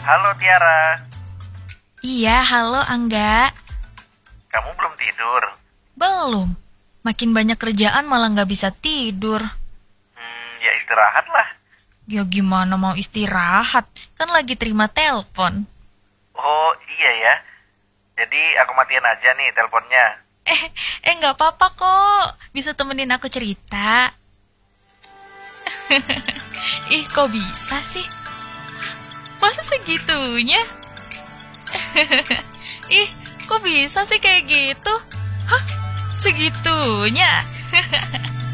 Halo Tiara, Iya, halo Angga. kamu belum tidur? Belum. Makin banyak kerjaan malah nggak bisa tidur. Ya istirahat lah. Ya gimana mau istirahat? Kan lagi terima telepon. Oh iya ya, jadi aku matiin aja nih teleponnya. Eh, nggak apa-apa kok. Bisa temenin aku cerita. Ih, kok bisa sih? Masa segitunya? Ih, kok bisa sih kayak gitu? Hah? Segitunya?